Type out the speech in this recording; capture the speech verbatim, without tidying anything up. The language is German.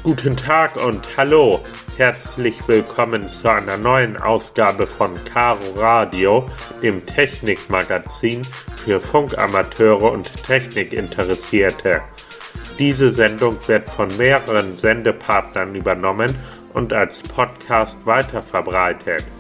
Guten Tag und hallo, herzlich willkommen zu einer neuen Ausgabe von Caro Radio, dem Technikmagazin für Funkamateure und Technikinteressierte. Diese Sendung wird von mehreren Sendepartnern übernommen und als Podcast weiterverbreitet.